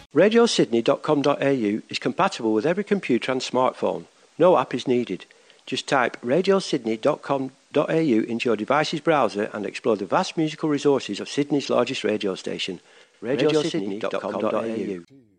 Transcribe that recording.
RadioSydney.com.au is compatible with every computer and smartphone. No app is needed. Just type RadioSydney.com.au into your device's browser and explore the vast musical resources of Sydney's largest radio station, RadioSydney.com.au.